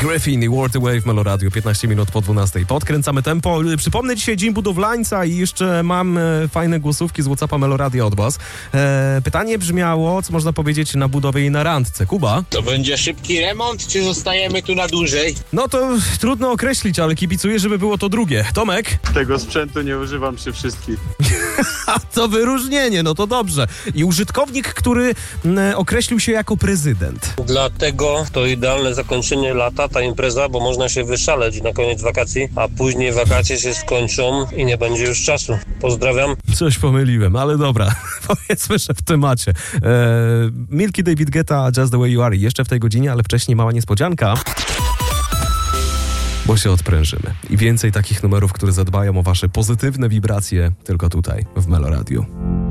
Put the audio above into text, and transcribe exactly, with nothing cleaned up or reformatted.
Griffin i World Away w Meloradio, piętnaście minut po dwunastej. Podkręcamy tempo. Przypomnę, dzisiaj dzień budowlańca i jeszcze mam e, fajne głosówki z WhatsAppa Meloradio od was. E, pytanie brzmiało, co można powiedzieć na budowie i na randce. Kuba? To będzie szybki remont, czy zostajemy tu na dłużej? No to trudno określić, ale kibicuję, żeby było to drugie. Tomek? Tego sprzętu nie używam przy wszystkich. A to wyróżnienie, no to dobrze. I użytkownik, który m, określił się jako prezydent. Dlatego to idealne zakończenie lata, ta impreza, bo można się wyszaleć na koniec wakacji, a później wakacje się skończą i nie będzie już czasu. Pozdrawiam. Coś pomyliłem, ale dobra. Powiedzmy, że w temacie. E, Milky, David Guetta, Just the Way You Are. Jeszcze w tej godzinie, ale wcześniej mała niespodzianka. Bo się odprężymy. I więcej takich numerów, które zadbają o wasze pozytywne wibracje, tylko tutaj, w Meloradiu.